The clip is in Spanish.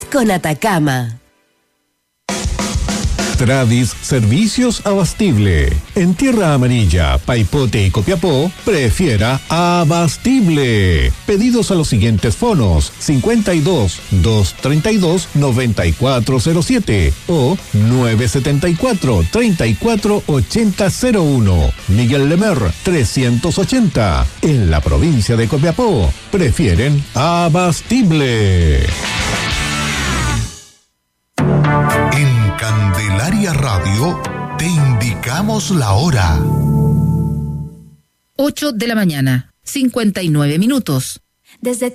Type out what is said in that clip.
con Atacama. Tradis Servicios Abastible. En Tierra Amarilla, Paipote y Copiapó, prefiera Abastible. Pedidos a los siguientes fonos: 52 232 9407 o 974 34 8001. Miguel Lemer 380. En la provincia de Copiapó, prefieren Abastible. Candelaria Radio, te indicamos la hora. 8 de la mañana, 59 minutos. Desde